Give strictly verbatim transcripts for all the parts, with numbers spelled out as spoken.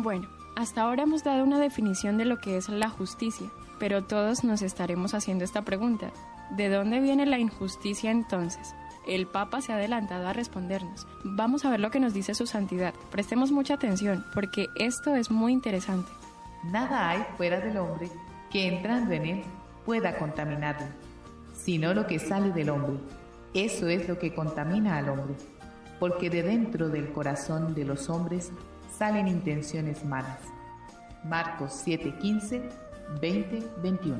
Bueno, hasta ahora hemos dado una definición de lo que es la justicia, pero todos nos estaremos haciendo esta pregunta. ¿De dónde viene la injusticia entonces? El Papa se ha adelantado a respondernos. Vamos a ver lo que nos dice su santidad. Prestemos mucha atención, porque esto es muy interesante. Nada hay fuera del hombre que entrando en él pueda contaminarlo, sino lo que sale del hombre. Eso es lo que contamina al hombre, porque de dentro del corazón de los hombres salen intenciones malas. Marcos siete, quince, veinte, veintiuno.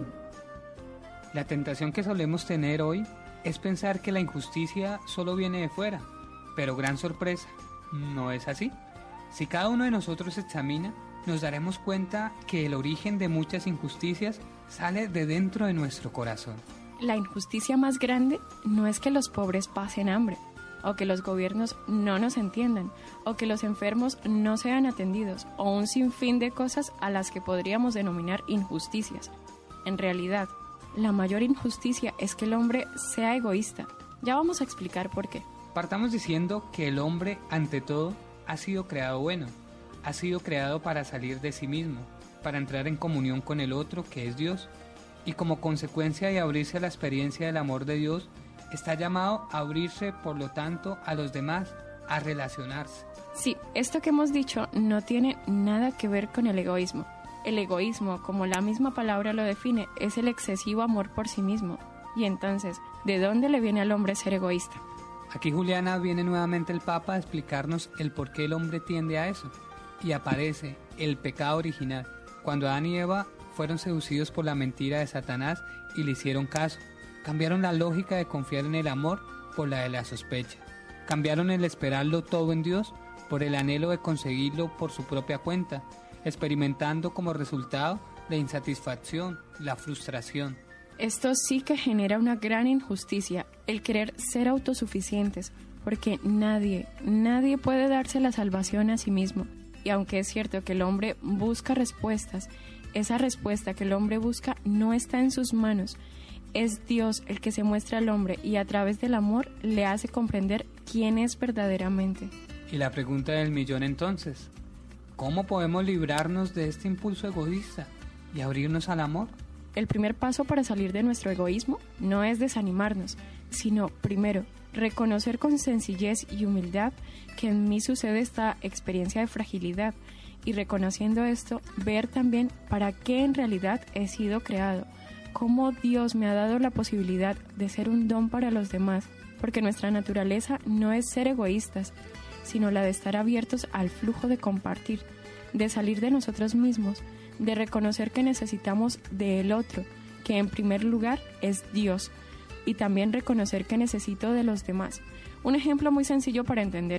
La tentación que solemos tener hoy es pensar que la injusticia solo viene de fuera, pero gran sorpresa, no es así. Si cada uno de nosotros examina, nos daremos cuenta que el origen de muchas injusticias sale de dentro de nuestro corazón. La injusticia más grande no es que los pobres pasen hambre, o que los gobiernos no nos entiendan, o que los enfermos no sean atendidos, o un sinfín de cosas a las que podríamos denominar injusticias. En realidad, la mayor injusticia es que el hombre sea egoísta. Ya vamos a explicar por qué. Partamos diciendo que el hombre, ante todo, ha sido creado bueno. Ha sido creado para salir de sí mismo, para entrar en comunión con el otro, que es Dios. Y como consecuencia de abrirse a la experiencia del amor de Dios, está llamado a abrirse, por lo tanto, a los demás, a relacionarse. Sí, esto que hemos dicho no tiene nada que ver con el egoísmo. El egoísmo, como la misma palabra lo define, es el excesivo amor por sí mismo. Y entonces, ¿de dónde le viene al hombre ser egoísta? Aquí, Juliana, viene nuevamente el Papa a explicarnos el por qué el hombre tiende a eso. Y aparece el pecado original, cuando Adán y Eva fueron seducidos por la mentira de Satanás y le hicieron caso. Cambiaron la lógica de confiar en el amor por la de la sospecha. Cambiaron el esperarlo todo en Dios por el anhelo de conseguirlo por su propia cuenta, experimentando como resultado la insatisfacción, la frustración. Esto sí que genera una gran injusticia, el querer ser autosuficientes, porque nadie, nadie puede darse la salvación a sí mismo. Y aunque es cierto que el hombre busca respuestas, esa respuesta que el hombre busca no está en sus manos. Es Dios el que se muestra al hombre y a través del amor le hace comprender quién es verdaderamente. Y la pregunta del millón entonces, ¿cómo podemos librarnos de este impulso egoísta y abrirnos al amor? El primer paso para salir de nuestro egoísmo no es desanimarnos, sino primero, reconocer con sencillez y humildad que en mí sucede esta experiencia de fragilidad y reconociendo esto, ver también para qué en realidad he sido creado, cómo Dios me ha dado la posibilidad de ser un don para los demás, porque nuestra naturaleza no es ser egoístas, sino la de estar abiertos al flujo de compartir, de salir de nosotros mismos, de reconocer que necesitamos del otro, que en primer lugar es Dios, y también reconocer que necesito de los demás. Un ejemplo muy sencillo para entender